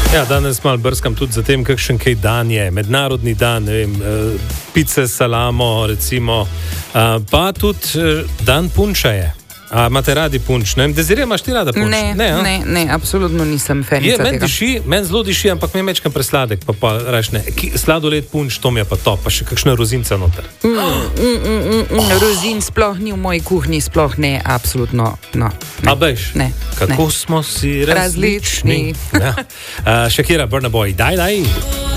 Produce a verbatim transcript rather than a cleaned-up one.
Ja, danes malo brskam tudi za tem, kakšen kaj dan je. Mednarodni dan, ne vem, pice, salamo, recimo, pa tudi dan punča je. A imate radi punč? Ne vem, Dezirija, imaš ti rada punč? Ne, ne, ne, ne, absolutno nisem fanica je, men tega. Diši, men zelo diši, ampak mi je mečkam presladek, pa pa reš ne. Sladoled punč, to mi je pa top, pa še kakšna rozinca noter. Mm, mm, mm, mm, mm, rozin sploh ni v moji kuhinji, sploh ne, absolutno, no. Ne. A bejš? Ne. Kako ne. smo si različni. različni. Ja. Uh, Shakira, Burna Boy, daj, daj.